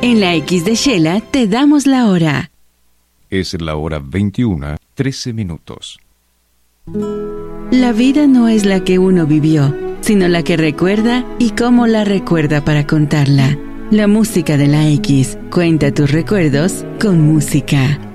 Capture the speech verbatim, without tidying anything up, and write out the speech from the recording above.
En la X de Shela te damos la hora. Es la hora veintiuna, trece minutos. La vida no es la que uno vivió, sino la que recuerda y cómo la recuerda para contarla. La música de la X. Cuenta tus recuerdos con música.